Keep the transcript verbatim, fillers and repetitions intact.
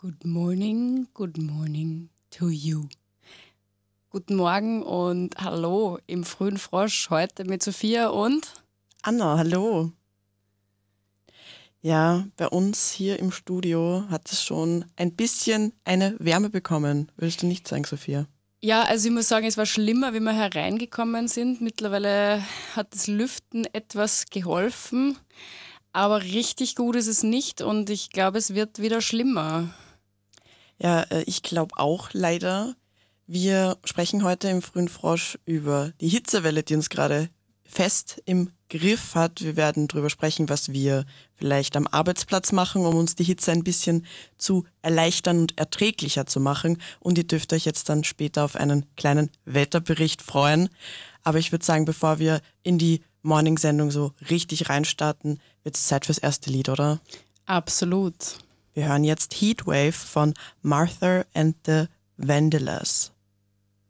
Good morning, good morning to you. Guten Morgen und hallo im frühen Frosch, heute mit Sophia und Anna, hallo. Ja, bei uns hier im Studio hat es schon ein bisschen eine Wärme bekommen. Würdest du nicht sagen, Sophia? ja, also ich muss sagen, es war schlimmer, wie wir hereingekommen sind. Mittlerweile hat das Lüften etwas geholfen, aber richtig gut ist es nicht und ich glaube, es wird wieder schlimmer. Ja, äh, ich glaube auch leider. Wir sprechen heute im Frühen Frosch über die Hitzewelle, die uns gerade fest im Griff hat. Wir werden darüber sprechen, was wir vielleicht am Arbeitsplatz machen, um uns die Hitze ein bisschen zu erleichtern und erträglicher zu machen. Und ihr dürft euch jetzt dann später auf einen kleinen Wetterbericht freuen. Aber ich würde sagen, bevor wir in die Morning-Sendung so richtig reinstarten, wird es Zeit fürs erste Lied, oder? Absolut. Wir hören jetzt Heatwave von Martha and the Vandellas.